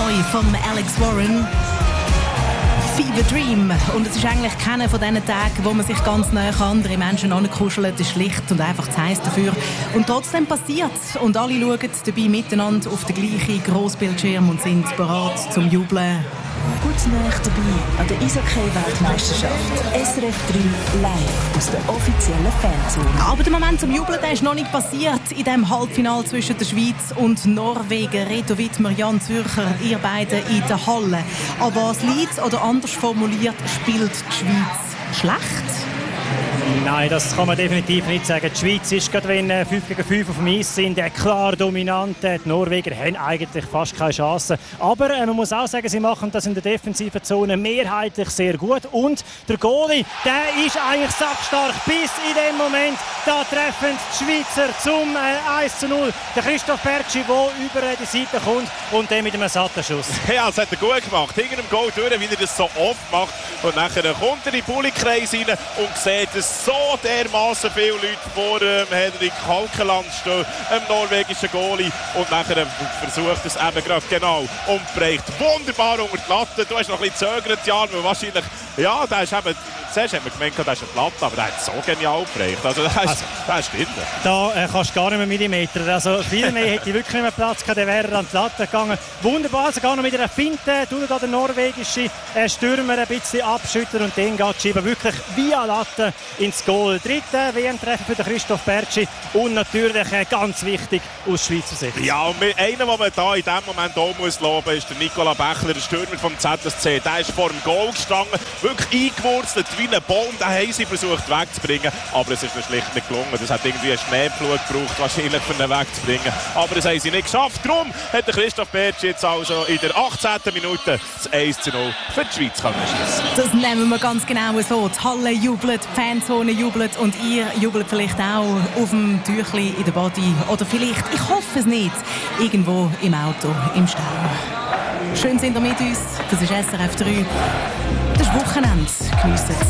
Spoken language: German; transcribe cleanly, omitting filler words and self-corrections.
neu von Alex Warren. Fever Dream. Und es ist eigentlich keiner von diesen Tagen, wo man sich ganz nah an andere Menschen ankuschelt. Das ist schlicht und einfach zu heiß dafür. Und trotzdem passiert es. Und alle schauen dabei miteinander auf den gleichen Grossbildschirm und sind bereit zum Jubeln. Gut nah dabei an der Eishockey-Weltmeisterschaft. SRF 3 live aus der offiziellen Fanzone. Aber der Moment zum Jubeln der ist noch nicht passiert. In dem Halbfinale zwischen der Schweiz und Norwegen. Reto Wittmer, Jan Zürcher, ihr beide in der Halle. Aber das Lied, oder anders formuliert, spielt die Schweiz schlecht? Nein, das kann man definitiv nicht sagen. Die Schweiz ist, gerade wenn 5 gegen 5 auf dem Eis sind, klar dominant. Die Norweger haben eigentlich fast keine Chance. Aber man muss auch sagen, sie machen das in der defensiven Zone mehrheitlich sehr gut. Und der Goalie, der ist eigentlich sackstark. Bis in dem Moment, da treffen die Schweizer zum 1:0. Der Christoph Bertschi, der über die Seite kommt und der mit einem satten Schuss. Ja, das hat er gut gemacht. Hinter dem Goal durch, wie er das so oft macht. Und nachher kommt er in den Bulli-Kreis rein und sieht, dass so dermassen viele Leute vor Henrik Halkeland stehen, dem norwegischen Goalie. Und nachher versucht es eben gerade genau und bricht wunderbar unter die Latte. Du hast noch ein bisschen zögert, Jan, weil wahrscheinlich, ja, da ist eben, zuerst haben wir gemeint, das ist eine Platte, aber der hat so genial gebracht. Also das ist drin. Da kannst du gar nicht mehr Millimeter. Also viel mehr hätte ich wirklich nicht mehr Platz gehabt, der wäre an die Latte gegangen. Wunderbar, sogar noch mit einer Finte, tut da der norwegische Stürmer ein bisschen abschüttern und dann geht Schieben wirklich via Latte ins Goal. Dritte WM-Treffer für den Christoph Bertschi und natürlich ganz wichtig aus Schweizer Sicht. Ja, und einer, den man da in diesem Moment auch muss loben, ist der Nicola Bächler, der Stürmer vom ZSC. Der ist vor dem Goal gestanden, wirklich eingewurzelt wie ein Baum. Den haben sie versucht wegzubringen, aber es ist ihnen schlicht nicht gelungen. Das hat irgendwie einen Schneepflug gebraucht, wahrscheinlich, um ihn wegzubringen. Aber das haben sie nicht geschafft. Darum hat der Christoph Bertschi jetzt also in der 18. Minute das 1:0 für die Schweiz schiessen. Das nehmen wir ganz genau so. Die Halle jubelt, die Fanzone jubelt und ihr jubelt vielleicht auch auf dem Tüchli in der Body. Oder vielleicht, ich hoffe es nicht, irgendwo im Auto, im Stau. Schön sind ihr mit uns. Das ist SRF 3. Das ist Wochenende. Geniessen.